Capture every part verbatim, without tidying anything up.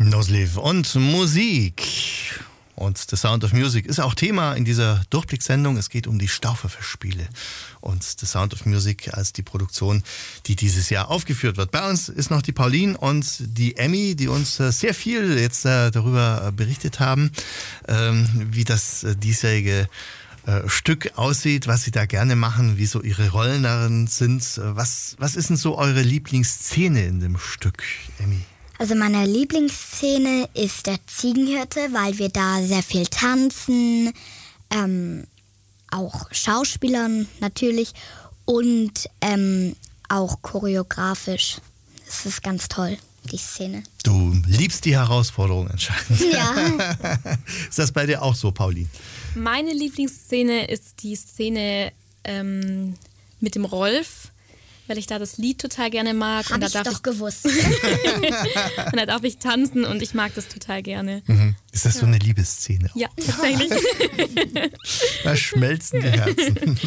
Nosliv und Musik. Und The Sound of Music ist auch Thema in dieser Durchblicksendung. Es geht um die Stauferfestspiele und The Sound of Music als die Produktion, die dieses Jahr aufgeführt wird. Bei uns ist noch die Pauline und die Emmy, die uns sehr viel jetzt darüber berichtet haben, wie das diesjährige Stück aussieht, was sie da gerne machen, wie so ihre Rollen darin sind. Was, was ist denn so eure Lieblingsszene in dem Stück, Emmy? Also meine Lieblingsszene ist der Ziegenhirte, weil wir da sehr viel tanzen, ähm, auch Schauspielern natürlich und ähm, auch choreografisch. Es ist ganz toll, die Szene. Du liebst die Herausforderung anscheinend. Ja. Ist das bei dir auch so, Pauline? Meine Lieblingsszene ist die Szene ähm, mit dem Rolf, weil ich da das Lied total gerne mag. Hab und da ich darf doch ich gewusst. und da darf ich tanzen und ich mag das total gerne. Mhm. Ist das so eine Liebesszene? Ja, tatsächlich. Da schmelzen die Herzen.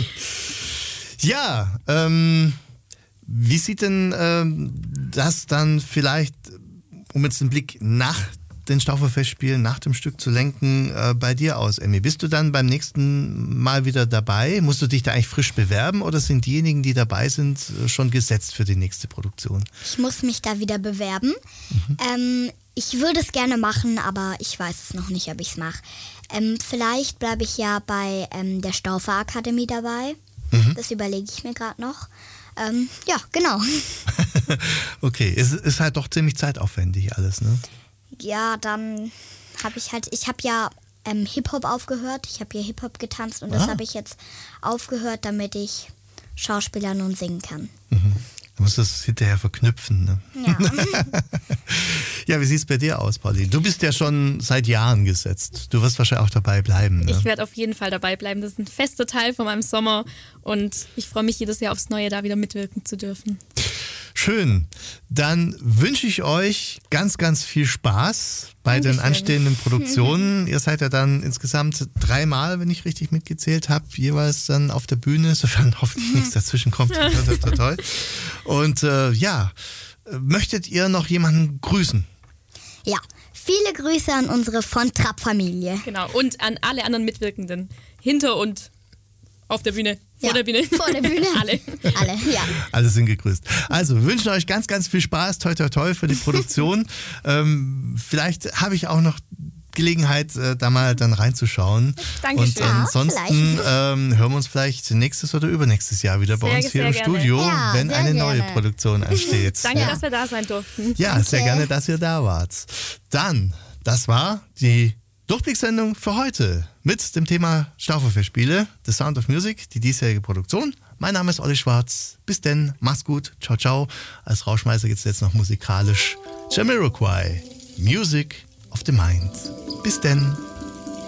Ja, ähm, wie sieht denn ähm, das dann vielleicht, um jetzt den Blick nach den Stauferfestspielen, nach dem Stück zu lenken, äh, bei dir aus, Emmy? Bist du dann beim nächsten Mal wieder dabei? Musst du dich da eigentlich frisch bewerben oder sind diejenigen, die dabei sind, schon gesetzt für die nächste Produktion? Ich muss mich da wieder bewerben. Mhm. Ähm, ich würde es gerne machen, aber ich weiß es noch nicht, ob ich es mache. Ähm, vielleicht bleibe ich ja bei ähm, der Staufer-Akademie dabei. Mhm. Das überlege ich mir gerade noch. Ähm, ja, genau. Okay, es ist halt doch ziemlich zeitaufwendig alles, ne? Ja, dann habe ich halt, ich habe ja ähm, Hip-Hop aufgehört. Ich habe ja Hip-Hop getanzt und ah. das habe ich jetzt aufgehört, damit ich Schauspielern und singen kann. Mhm. Du musst das hinterher verknüpfen, ne? Ja. Ja, wie sieht es bei dir aus, Pauline? Du bist ja schon seit Jahren gesetzt. Du wirst wahrscheinlich auch dabei bleiben, ne? Ich werde auf jeden Fall dabei bleiben. Das ist ein fester Teil von meinem Sommer und ich freue mich jedes Jahr aufs Neue, da wieder mitwirken zu dürfen. Schön. Dann wünsche ich euch ganz, ganz viel Spaß bei Dankeschön. den anstehenden Produktionen. Ihr seid ja dann insgesamt dreimal, wenn ich richtig mitgezählt habe, jeweils dann auf der Bühne, sofern hoffentlich nichts dazwischen kommt. Toll, toll, toll. Und äh, ja, möchtet ihr noch jemanden grüßen? Ja, viele Grüße an unsere von Trapp-Familie. Genau, und an alle anderen Mitwirkenden. Hinter und auf der Bühne. Vor ja, der Bühne. Vor der Bühne. Alle. Alle, ja. Alle sind gegrüßt. Also, wir wünschen euch ganz, ganz viel Spaß. Toi, toi, toi für die Produktion. ähm, vielleicht habe ich auch noch Gelegenheit, äh, da mal dann reinzuschauen. Dankeschön. Und ansonsten ja, ähm, hören wir uns vielleicht nächstes oder übernächstes Jahr wieder bei sehr, uns hier im gerne. Studio, ja, wenn eine gerne. neue Produktion ansteht. Danke, ja. dass wir da sein durften. Ja, Danke. sehr gerne, dass ihr da wart. Dann, das war die Durchblicksendung für heute mit dem Thema Stauferfestspiele, The Sound of Music, die diesjährige Produktion. Mein Name ist Olli Schwarz. Bis denn, mach's gut, ciao, ciao. Als Rauschmeißer geht's jetzt noch musikalisch. Jamiroquai, Music of the Mind. Bis denn.